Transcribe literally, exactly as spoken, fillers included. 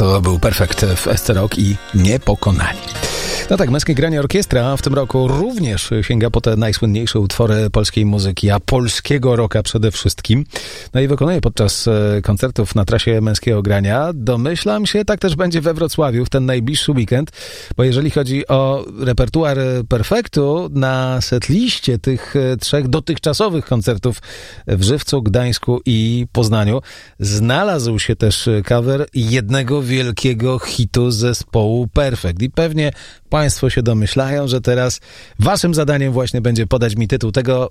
To był Perfekt w S C Rock i Niepokonani. No tak, Męskie Granie Orkiestra w tym roku również sięga po te najsłynniejsze utwory polskiej muzyki, a polskiego rocka przede wszystkim. No i wykonuje podczas koncertów na trasie Męskiego Grania. Domyślam się, tak też będzie we Wrocławiu w ten najbliższy weekend, bo jeżeli chodzi o repertuar Perfektu, na setliście tych trzech dotychczasowych koncertów w Żywcu, Gdańsku i Poznaniu znalazł się też cover jednego wielkiego hitu zespołu Perfekt. I pewnie Państwo się domyślają, że teraz waszym zadaniem właśnie będzie podać mi tytuł tego